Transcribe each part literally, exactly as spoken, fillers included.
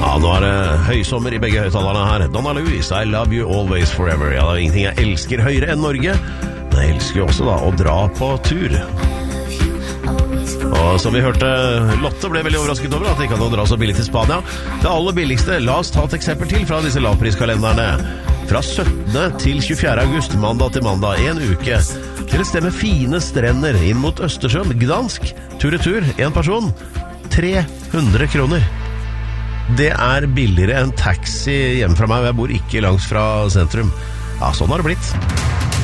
Ja, nå er det høysommer i begge høytalerne her. Donna Louise, I love you always forever. Ja, det er ingenting jeg elsker høyere enn Norge, men jeg elsker jo også da å dra på tur. Og som vi hørte, Lotte ble veldig overrasket over at det ikke hadde å dra så billig til Spania. Det aller billigste, la oss ta et eksempel til fra disse lavpriskalenderne. Fra syttende til tjuefjerde august, mandag til mandag, en uke, til et sted med fine strender inn mot Østersjøen, Gdansk, tur-retur, en person, tre hundre kroner. Det er billigere enn taxi hjemme fra meg, og jeg bor ikke langt fra sentrum. Ja, sånn har det blitt.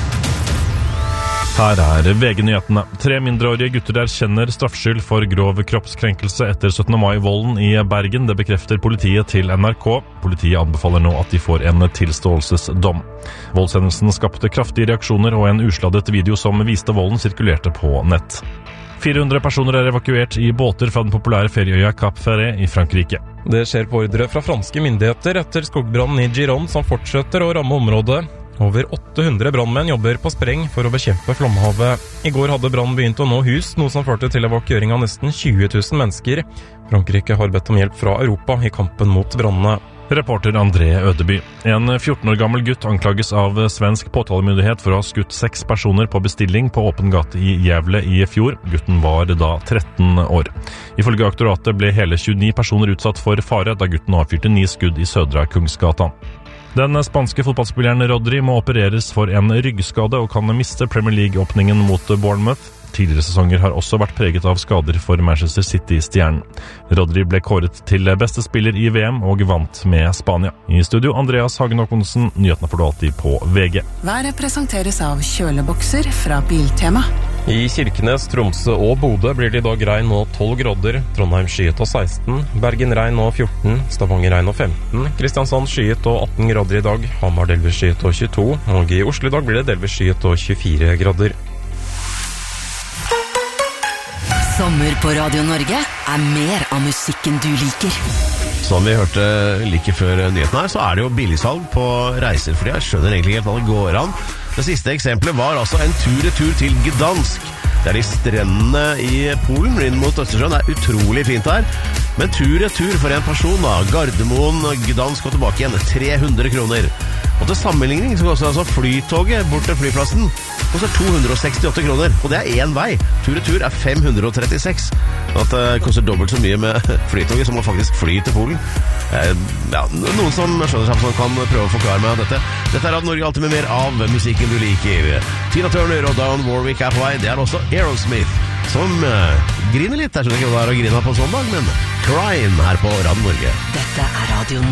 Her er V G-nyhetene. Tre mindreårige gutter erkjenner straffskyld for grov kroppskrenkelse etter syttende mai-volden i Bergen. Det bekrefter politiet til N R K. Politiet anbefaler nå at de får en tilståelsesdom. Voldshendelsen skapte kraftige reaksjoner, og en usladdet video som viste volden sirkulerte på nett. fire hundre personer er evakuert i båter fra den populære ferieøya Cap Ferret i Frankrike. Det skjer på ordre fra franske myndigheter etter skogbrannen i Gironde som fortsetter å ramme området. Over åtte hundre brannmenn jobber på spreng for å bekjempe flomhavet. I går hadde brannen begynt å nå hus, noe som førte til evakuering av nesten tjue tusen mennesker. Frankrike har bedt om hjelp fra Europa i kampen mot brannene. Reporter André Ødeby. En fjorten år gammel gutt anklages av svensk påtalemyndighet for å ha skutt seks personer på bestilling på åpen gate i Gävle i fjor. Gutten var da tretten år. Ifølge aktoratet ble hele tjueni personer utsatt for fare da gutten avfyrte ni skudd i Södra Kungsgatan. Den spanske fotballspilleren Rodri må opereres for en ryggskade og kan miste Premier League-åpningen mot Bournemouth. Tidligere sesonger har også vært preget av skader for Manchester City-stjernen. Rodri ble kåret til beste spiller i V M og vant med Spania. I studio Andreas Hagen Håkonsen, nyhetene får du alltid på V G. Været presenteres av kjølebokser fra Biltema. I Kirkenes, Tromsø og Bodø blir det i dag regn og tolv grader, Trondheim skyet og seksten, Bergen regn og fjorten, Stavanger regn og femten, Kristiansand skyet og atten grader i dag, Hamar delvis skyet og tjueto, og i Oslo i dag blir det delvis skyet og tjuefire grader. Sommer på Radio Norge er mer av musikken du liker. Som vi hørte like før nyheten her, så er det jo billigsalg på reiser, fordi jeg skjønner egentlig helt hva det går an. Det siste eksempelet var altså en tur-retur til Gdansk. Det er de strendene i Polen, inn mot Østersjøen. Det er utrolig fint her. Men tur-retur for en person da, Gardermoen, Gdansk og tilbake igjen, tre hundre kroner. Og til sammenligning så koster altså flytoget bort til flyplassen koster to hundre og sekstiåtte kroner, og det er én vei. Tur-retur er fem hundre og trettiseks. At det koster dobbelt så mye med flytoget som man faktisk flyr til Polen. Ja, noen som skjønner seg som kan prøve å forklare meg dette. Dette er Radio Norge alltid med mer av musikken du liker. Tina Turner og Dionne Warwick er på vei. Det er også Aerosmith som uh, griner litt. Jeg skjønner ikke hva det er å grine på søndag, men Crying her på Radio Norge. Dette er Radio Norge.